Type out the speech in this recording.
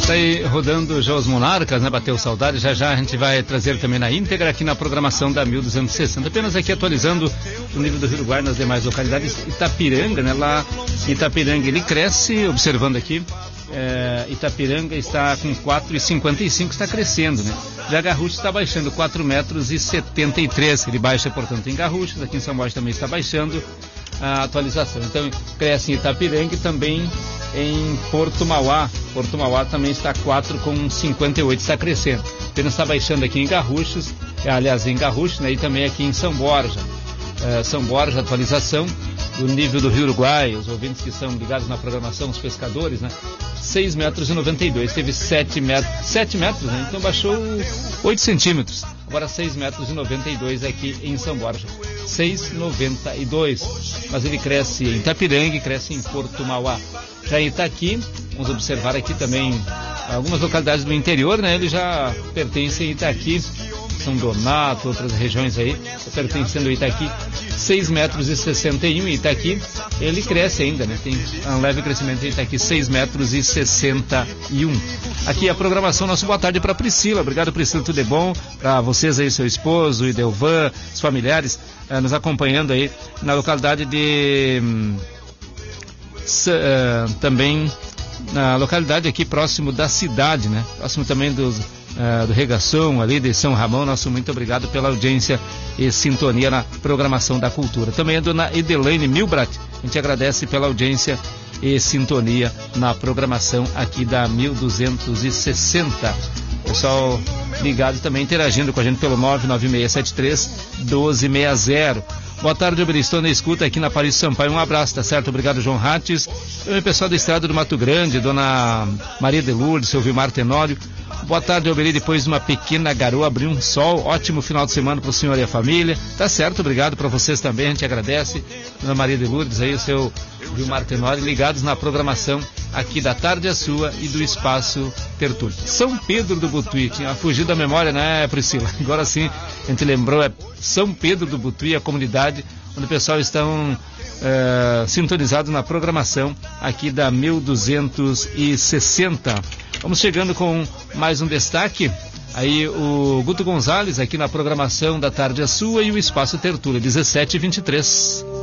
Tá aí rodando já os Monarcas, né? Bateu saudade. Já já a gente vai trazer também na íntegra aqui na programação da 1260. Apenas aqui atualizando o nível do Rio Uruguai nas demais localidades. Itapiranga, né? Lá em Itapiranga ele cresce, observando aqui. Itapiranga está com 4,55, está crescendo, né? Já Garrucha está baixando 4,73 metros. Ele baixa, portanto, em Garrucha. Aqui em São Borja também está baixando a atualização. Então, cresce em Itapiranga e também em Porto Mauá. Porto Mauá também está 4,58, está crescendo. Apenas está baixando aqui em Garruchas, aliás, em Garrucha, né? E também aqui em São Borja. São Borja, atualização do nível do Rio Uruguai, os ouvintes que são ligados na programação, os pescadores, né? 6,92 metros, teve 7 metros, né? Então baixou 8 centímetros. Agora 6,92 metros aqui em São Borja. 6,92. Mas ele cresce em Itapiranga e cresce em Porto Mauá. Já em Itaqui, vamos observar aqui também algumas localidades do interior, né? Ele já pertence a Itaqui, São Donato, outras regiões aí, pertencendo a Itaqui. 6,61 metros em Itaqui, ele cresce ainda, né? Tem um leve crescimento em Itaqui, 6,61 metros. Aqui a programação, nosso boa tarde para Priscila. Obrigado, Priscila, tudo é bom? Para vocês aí, seu esposo, o Idelvan, os familiares, nos acompanhando aí na localidade de... também na localidade aqui próximo da cidade, né? Próximo também do Regação ali de São Ramon. Nosso muito obrigado pela audiência e sintonia na programação da cultura. Também a dona Edelaine Milbrat, a gente agradece pela audiência e sintonia na programação aqui da 1260. Pessoal ligado também, interagindo com a gente pelo 99673-1260. Boa tarde, Obeli. Estou na escuta aqui na Paris Sampaio. Um abraço, tá certo? Obrigado, João Rates. O pessoal da Estrada do Mato Grande, dona Maria de Lourdes, seu Vilmar Tenório. Boa tarde, Obeli. Depois de uma pequena garoa, abriu um sol. Ótimo final de semana para o senhor e a família. Tá certo, obrigado para vocês também. A gente agradece. Dona Maria de Lourdes, aí o seu Vilmar Tenório, ligados na programação aqui da Tarde é Sua e do Espaço Tertúlio. São Pedro do Butuí, tinha fugido da memória, né, Priscila? Agora sim, a gente lembrou, é São Pedro do Butuí, a comunidade onde o pessoal estão sintonizados na programação aqui da 1260. Vamos chegando com mais um destaque. Aí o Guto Gonzalez aqui na programação da Tarde é Sua e o Espaço Tertúlio, 17h23.